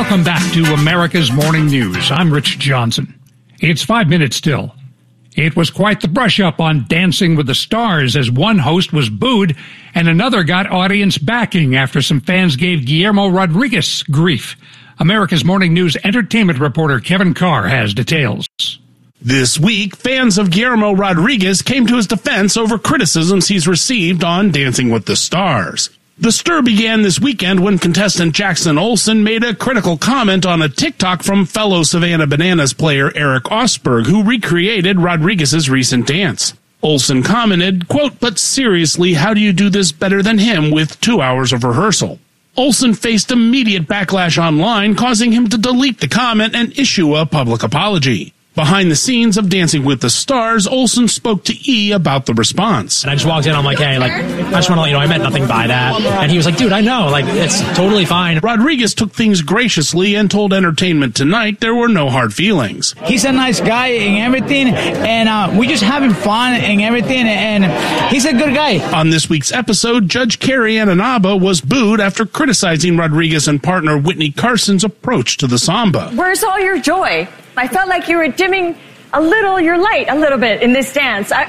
Welcome back to America's Morning News. I'm Rich Johnson. It's 5 minutes till. It was quite the brush-up on Dancing with the Stars as one host was booed and another got audience backing after some fans gave Guillermo Rodriguez grief. America's Morning News entertainment reporter Kevin Carr has details. This week, fans of Guillermo Rodriguez came to his defense over criticisms he's received on Dancing with the Stars. The stir began this weekend when contestant Jackson Olsen made a critical comment on a TikTok from fellow Savannah Bananas player Eric Osberg, who recreated Rodriguez's recent dance. Olsen commented, quote, "But seriously, how do you do this better than him with 2 hours of rehearsal?" Olsen faced immediate backlash online, causing him to delete the comment and issue a public apology. Behind the scenes of Dancing with the Stars, Olsen spoke to E! about the response. And I just walked in, I'm like, hey, I just want to let you know I meant nothing by that. And he was like, dude, I know, it's totally fine. Rodriguez took things graciously and told Entertainment Tonight there were no hard feelings. He's a nice guy and everything, and we just having fun and everything, and he's a good guy. On this week's episode, Judge Carrie Ananaba was booed after criticizing Rodriguez and partner Whitney Carson's approach to the samba. Where's all your joy? I felt like you were dimming your light a little bit in this dance. I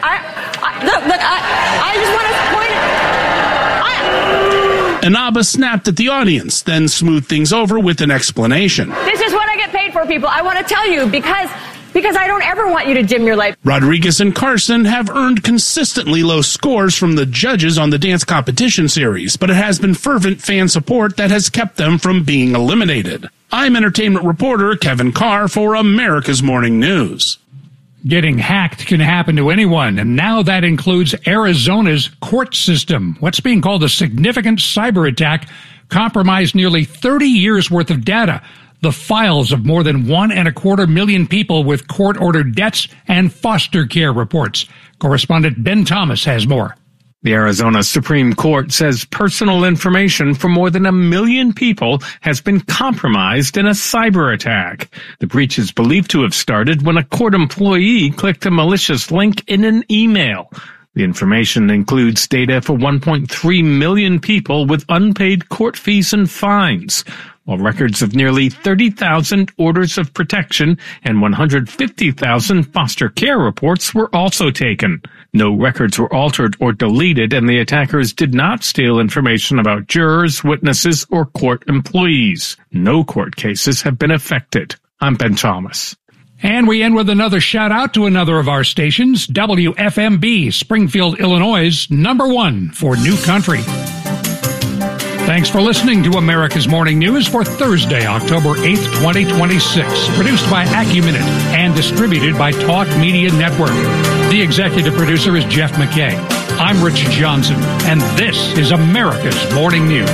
just want to point Anaba snapped at the audience, then smoothed things over with an explanation. This is what I get paid for, people. I want to tell you because I don't ever want you to dim your light. Rodriguez and Carson have earned consistently low scores from the judges on the dance competition series, but it has been fervent fan support that has kept them from being eliminated. I'm entertainment reporter Kevin Carr for America's Morning News. Getting hacked can happen to anyone, and now that includes Arizona's court system. What's being called a significant cyber attack compromised nearly 30 years' worth of data, the files of more than 1.25 million people with court-ordered debts and foster care reports. Correspondent Ben Thomas has more. The Arizona Supreme Court says personal information for more than 1 million people has been compromised in a cyber attack. The breach is believed to have started when a court employee clicked a malicious link in an email. The information includes data for 1.3 million people with unpaid court fees and fines, while records of nearly 30,000 orders of protection and 150,000 foster care reports were also taken. No records were altered or deleted, and the attackers did not steal information about jurors, witnesses, or court employees. No court cases have been affected. I'm Ben Thomas. And we end with another shout-out to another of our stations, WFMB, Springfield, Illinois' #1 for New Country. Thanks for listening to America's Morning News for Thursday, October 8th, 2026. Produced by Acuminute and distributed by Talk Media Network. The executive producer is Jeff McKay. I'm Rich Johnson, and this is America's Morning News.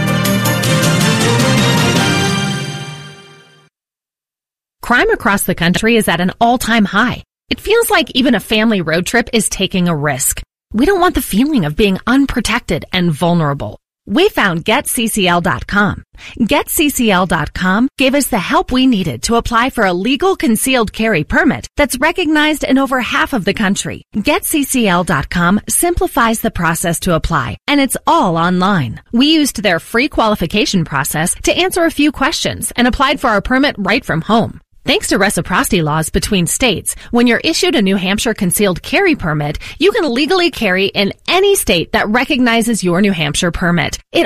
Crime across the country is at an all-time high. It feels like even a family road trip is taking a risk. We don't want the feeling of being unprotected and vulnerable. We found GetCCL.com. GetCCL.com gave us the help we needed to apply for a legal concealed carry permit that's recognized in over half of the country. GetCCL.com simplifies the process to apply, and it's all online. We used their free qualification process to answer a few questions and applied for our permit right from home. Thanks to reciprocity laws between states, when you're issued a New Hampshire concealed carry permit, you can legally carry in any state that recognizes your New Hampshire permit. It